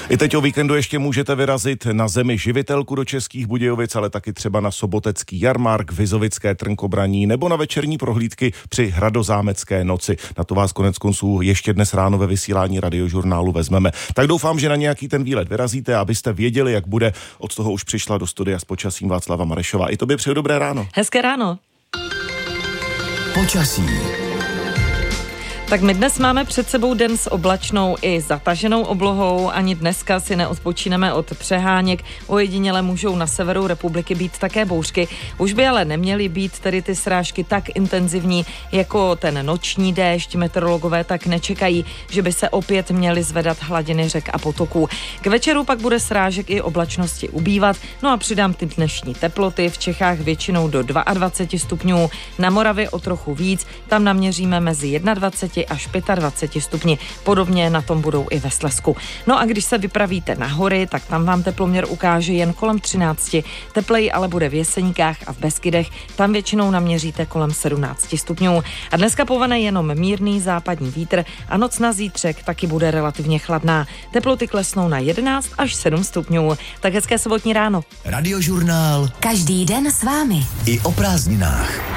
I teď o víkendu ještě můžete vyrazit na zemi živitelku do Českých Budějovic, ale taky třeba na sobotecký jarmark, Vizovické Trnkobraní nebo na večerní prohlídky při Hradozámecké noci. Na to vás koneckonců ještě dnes ráno ve vysílání Radiožurnálu vezmeme. Tak doufám, že na nějaký ten výlet vyrazíte, abyste věděli, jak bude. Od toho už přišla do studia s počasím Václava Marešová. I tobě přeju dobré ráno. Hezké ráno. Počasí. Tak my dnes máme před sebou den s oblačnou i zataženou oblohou. Ani dneska si neodpočíneme od přeháněk. Ojediněle můžou na severu republiky být také bouřky. Už by ale neměly být tedy ty srážky tak intenzivní jako ten noční déšť. Meteorologové tak nečekají, že by se opět měly zvedat hladiny řek a potoků. K večeru pak bude srážek i oblačnosti ubývat. No a přidám ty dnešní teploty. V Čechách většinou do 22 stupňů. Na Moravě o trochu víc. Tam naměříme mezi 21 až 25 stupni. Podobně na tom budou i ve Slezsku. No a když se vypravíte na hory, tak tam vám teploměr ukáže jen kolem 13. Tepleji ale bude v Jeseníkách a v Beskydech. Tam většinou naměříte kolem 17 stupňů. A dneska povane jenom mírný západní vítr a noc na zítřek taky bude relativně chladná. Teploty klesnou na 11 až 7 stupňů. Tak hezké sobotní ráno. Radiožurnál. Každý den s vámi. I o prázdninách.